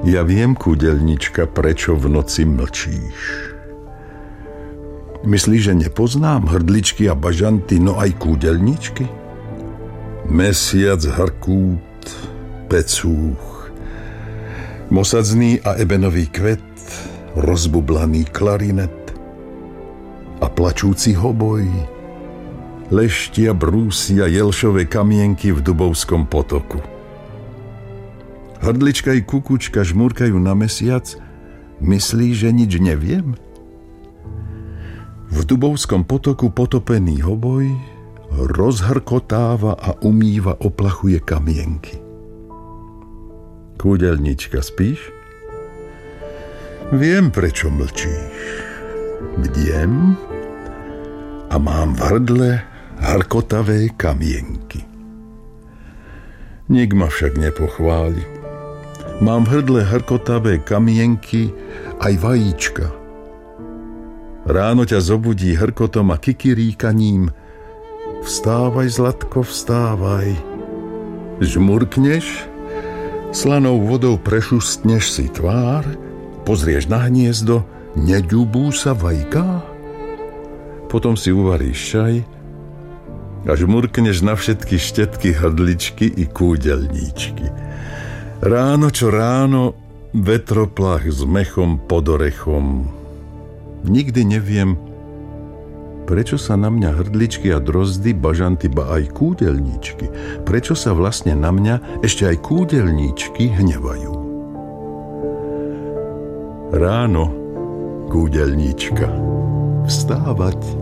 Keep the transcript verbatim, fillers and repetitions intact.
Ja viem, kúdelnička, prečo v noci mlčíš. Myslíš, že nepoznám hrdličky a bažanty, no aj kúdelničky? Mesiac, hrkút, pecúch, mosadzný a ebenový kvet, rozbublaný klarinet a plačúci hoboj, leštia, brúsi a jelšové kamienky v Dubovskom potoku. Hrdlička i kukučka žmúrkajú na mesiac, myslí, že nič neviem? V Dubovskom potoku potopený hoboj rozhrkotáva a umýva, oplachuje kamienky. Kúdelnička, spíš? Viem, prečo mlčíš. Bdiem a mám v hrdle hrkotavé kamienky. Nik ma však nepochváli. Mám v hrdle hrkotavé kamienky aj vajíčka. Ráno ťa zobudí hrkotom a kikiríkaním. Vstávaj, zlatko, vstávaj. Žmurkneš, slanou vodou prešustneš si tvár, pozrieš na hniezdo, neďubú sa vajká. Potom si uvaríš čaj a žmurkneš na všetky štetky, hrdličky i kúdelníčky. Ráno čo ráno, vetroplach s mechom pod orechom. Nikdy neviem, prečo sa na mňa hrdličky a drozdy, bažanty, ba aj kúdelníčky, prečo sa vlastne na mňa ešte aj kúdelníčky hnevajú. Ráno, kúdelníčka, vstávať.